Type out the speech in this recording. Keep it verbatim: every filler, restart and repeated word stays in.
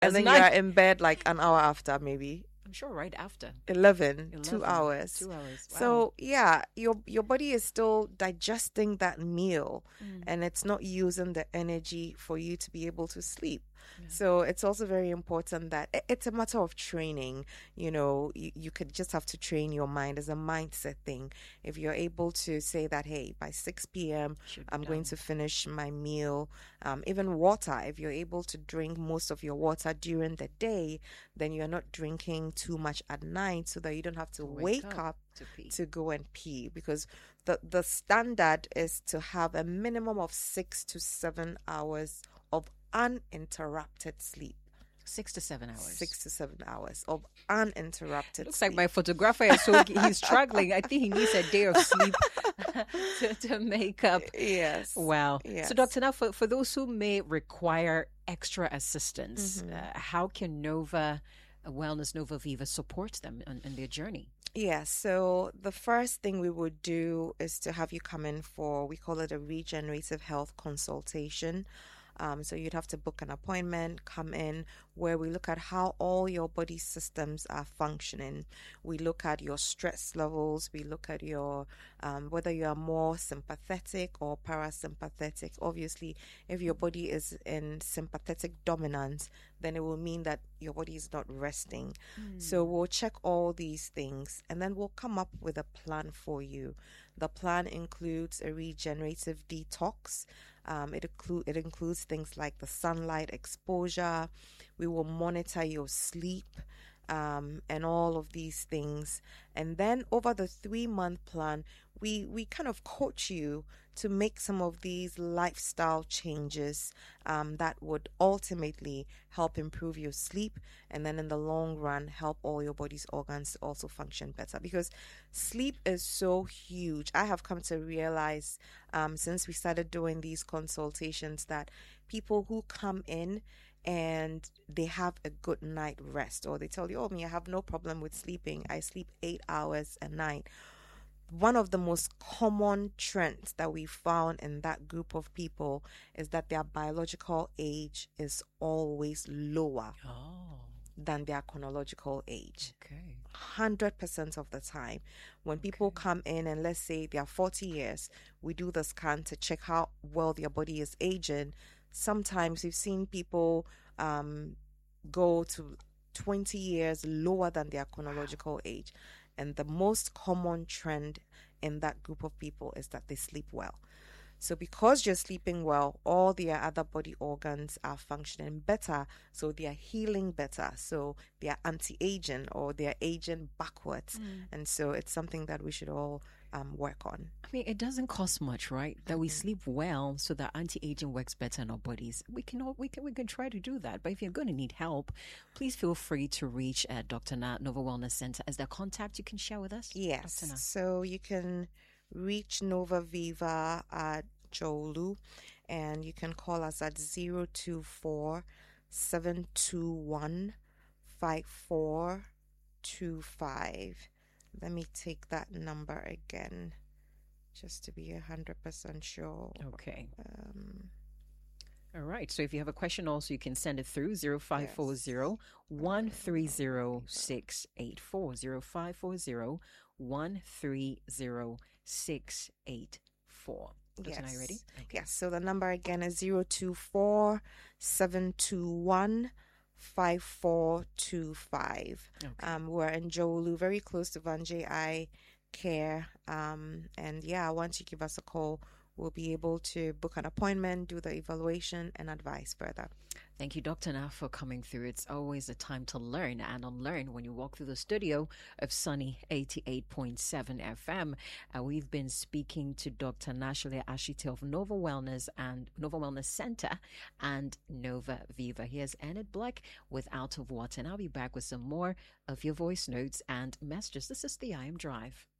And then you are in bed like an hour after, maybe. I'm sure right after. eleven, eleven, two hours. Two hours. Wow. So, yeah, your your body is still digesting that meal Mm. and it's not using the energy for you to be able to sleep. Yeah. So it's also very important that it- it's a matter of training. You know, you, you could just have to train your mind as a mindset thing. If you're able to say that, hey, by six p.m., Should be I'm going done. to finish my meal. Um, even water, if you're able to drink most of your water during the day, then you're not drinking too much at night so that you don't have to Wake wake up up to pee. to go and pee, because the the standard is to have a minimum of six to seven hours of uninterrupted sleep. Six to seven hours. Six to seven hours of uninterrupted Looks sleep. like my photographer is so he's struggling. I think he needs a day of sleep to, to make up. Yes. Wow. Yes. So, Doctor Now, for, for those who may require extra assistance, Mhm. uh, how can Nova Wellness, Nova Viva support them on, on their journey? Yeah, so the first thing we would do is to have you come in for, we call it a regenerative health consultation. Um, so you'd have to book an appointment, come in, where we look at how all your body systems are functioning. We look at your stress levels. We look at your um, whether you are more sympathetic or parasympathetic. Obviously, if your body is in sympathetic dominance, then it will mean that your body is not resting. So we'll check all these things and then we'll come up with a plan for you. The plan includes a regenerative detox. Um, it, include, it includes things like the sunlight exposure. We will monitor your sleep um, and all of these things. And then over the three-month plan, we, we kind of coach you to make some of these lifestyle changes um, that would ultimately help improve your sleep, and then in the long run help all your body's organs to also function better, because sleep is so huge. I have come to realize um, since we started doing these consultations that people who come in and they have a good night rest, or they tell you, oh, me, I have no problem with sleeping, I sleep eight hours a night. One of the most common trends that we found in that group of people is that their biological age is always lower Oh, than their chronological age. okay. one hundred percent of the time. When people Okay. come in and let's say they are forty years, we do the scan to check how well their body is aging. Sometimes we've seen people um, go to twenty years lower than their chronological age. And the most common trend in that group of people is that they sleep well. So because you're sleeping well, all their other body organs are functioning better. So they are healing better. So they are anti-aging, or they are aging backwards. And so it's something that we should all um, work on. I mean, it doesn't cost much, right? That we sleep well so that anti-aging works better in our bodies. We can all, we can we can try to do that. But if you're going to need help, please feel free to reach uh, Doctor Na Nova Wellness Center. Is there contact you can share with us? Yes. Doctor Na? So you can reach Nova Viva at Jolu, and you can call us at zero two four, seven two one, five four two five. Let me take that number again just to be one hundred percent sure. Okay. Um, All right. So if you have a question also, you can send it through zero five four zero, one three zero, six eight four. zero five four zero, one three zero, six eight four. yes. Are you ready? Okay. Yes. So the number again is zero two four, seven two one, five four two five. Okay. Um, we're in Jolu, very close to Vanjay Eye Care. Um, and yeah, once you give us a call, we'll be able to book an appointment, do the evaluation, and advise further. Thank you, Doctor Na, for coming through. It's always a time to learn and unlearn when you walk through the studio of Sunny eighty-eight point seven F M. Uh, we've been speaking to Doctor Nashale Ashite of Nova Wellness and Nova Wellness Center and Nova Viva. Here's Enid Black with Out of Water, and I'll be back with some more of your voice notes and messages. This is the I Am Drive.